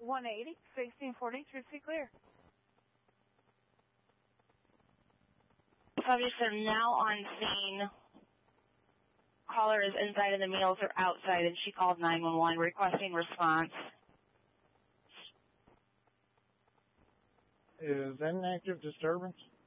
180, 1640, True Clear. Subjects are now on scene. Caller is inside of the meals or outside, and she called 911 requesting response. Is that an active disturbance?